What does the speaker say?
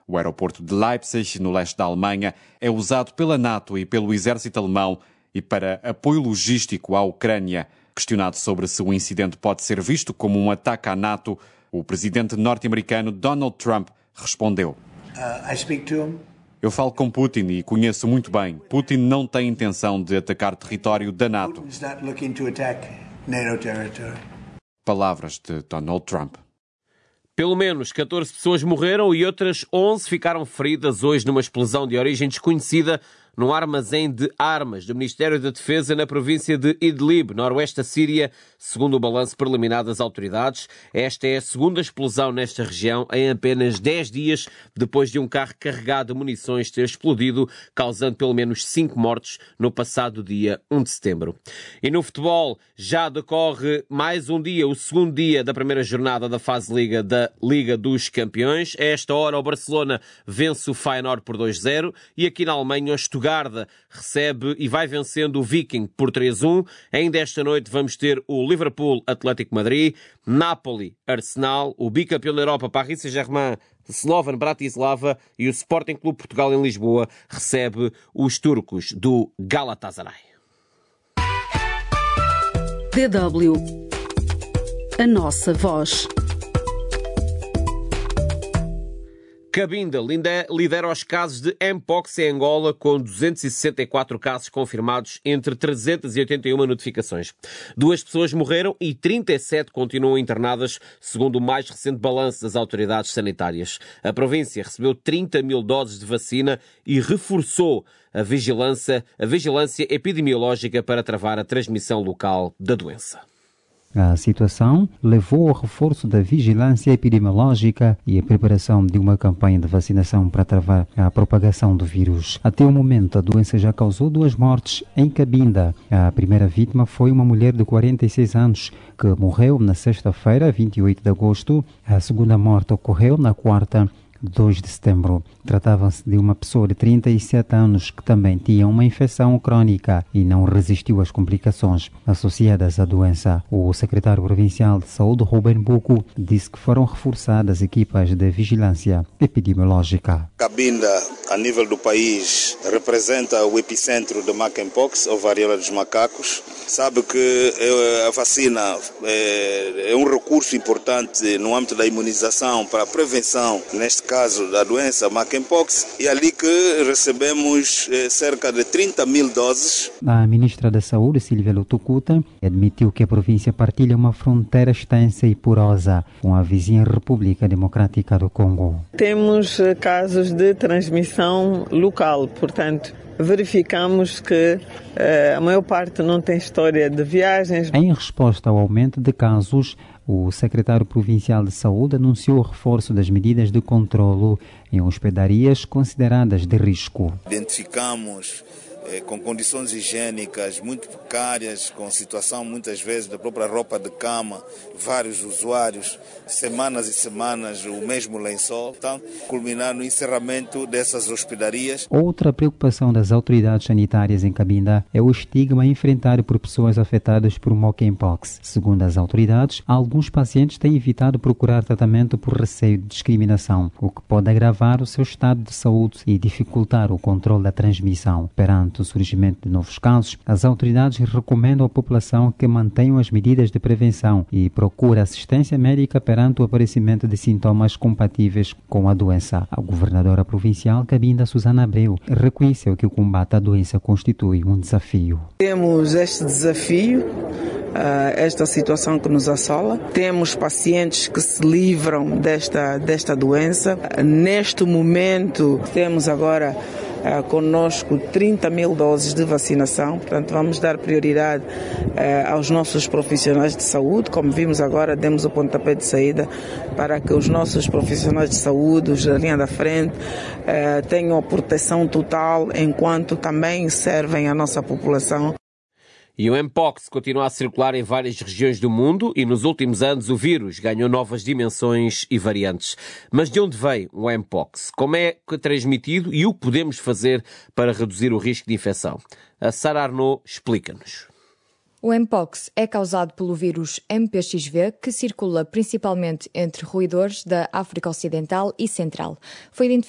O aeroporto de Leipzig, no leste da Alemanha, é usado pela NATO e pelo exército alemão e para apoio logístico à Ucrânia. Questionado sobre se o incidente pode ser visto como um ataque à NATO, o presidente norte-americano Donald Trump respondeu: Eu falo com Putin e conheço muito bem. Putin não tem intenção de atacar território da NATO. Palavras de Donald Trump. Pelo menos 14 pessoas morreram e outras 11 ficaram feridas hoje numa explosão de origem desconhecida num armazém de armas do Ministério da Defesa na província de Idlib, noroeste da Síria, segundo o balanço preliminar das autoridades. Esta é a segunda explosão nesta região em apenas 10 dias depois de um carro carregado de munições ter explodido, causando pelo menos 5 mortos no passado dia 1 de setembro. E no futebol já decorre mais um dia, o segundo dia da primeira jornada da fase Liga da Liga dos Campeões. A esta hora o Barcelona vence o Feyenoord por 2-0 e aqui na Alemanha o Stuttgart recebe e vai vencendo o Viking por 3-1. Ainda esta noite vamos ter o Liverpool Atlético Madrid, Napoli Arsenal, o bicampeão da Europa Paris Saint-Germain Slovan Bratislava e o Sporting Clube Portugal em Lisboa recebe os turcos do Galatasaray. DW, a nossa voz. Cabinda lidera os casos de Mpox em Angola, com 264 casos confirmados entre 381 notificações. 2 pessoas morreram e 37 continuam internadas, segundo o mais recente balanço das autoridades sanitárias. A província recebeu 30 mil doses de vacina e reforçou a vigilância epidemiológica para travar a transmissão local da doença. A situação levou ao reforço da vigilância epidemiológica e a preparação de uma campanha de vacinação para travar a propagação do vírus. Até o momento, a doença já causou 2 mortes em Cabinda. A primeira vítima foi uma mulher de 46 anos que morreu na sexta-feira, 28 de agosto. A segunda morte ocorreu na quarta, 2 de setembro. Tratava-se de uma pessoa de 37 anos que também tinha uma infecção crónica e não resistiu às complicações associadas à doença. O secretário provincial de saúde, Ruben Buco, disse que foram reforçadas equipas de vigilância epidemiológica. Cabinda, a nível do país, representa o epicentro de Monkeypox, ou varíola dos macacos. Sabe que a vacina é um recurso importante no âmbito da imunização para a prevenção, neste caso da doença Monkeypox, e ali que recebemos cerca de 30 mil doses. A ministra da Saúde, Silvia Lutucuta, admitiu que a província partilha uma fronteira extensa e porosa com a vizinha República Democrática do Congo. Temos casos de transmissão local, portanto, verificamos que a maior parte não tem história de viagens. Em resposta ao aumento de casos, o secretário provincial de saúde anunciou o reforço das medidas de controlo em hospedarias consideradas de risco. Identificamos com condições higiênicas muito precárias, com situação muitas vezes da própria roupa de cama, vários usuários, semanas e semanas o mesmo lençol, então culminar no encerramento dessas hospedarias. Outra preocupação das autoridades sanitárias em Cabinda é o estigma enfrentado por pessoas afetadas por Monkeypox. Segundo as autoridades, alguns pacientes têm evitado procurar tratamento por receio de discriminação, o que pode agravar o seu estado de saúde e dificultar o controle da transmissão. Perante o surgimento de novos casos, as autoridades recomendam à população que mantenham as medidas de prevenção e procure assistência médica perante o aparecimento de sintomas compatíveis com a doença. A governadora provincial Cabinda, Susana Abreu, reconheceu que o combate à doença constitui um desafio. Temos este desafio, esta situação que nos assola. Temos pacientes que se livram desta doença. Neste momento, temos agora conosco 30 mil doses de vacinação, portanto vamos dar prioridade aos nossos profissionais de saúde. Como vimos agora, demos o pontapé de saída para que os nossos profissionais de saúde, os da linha da frente, tenham a proteção total, enquanto também servem a nossa população. E o Mpox continua a circular em várias regiões do mundo e nos últimos anos o vírus ganhou novas dimensões e variantes. Mas de onde vem o Mpox? Como é transmitido e o que podemos fazer para reduzir o risco de infecção? A Sara Arnaud explica-nos. O Mpox é causado pelo vírus MPXV, que circula principalmente entre roedores da África Ocidental e Central. Foi identificado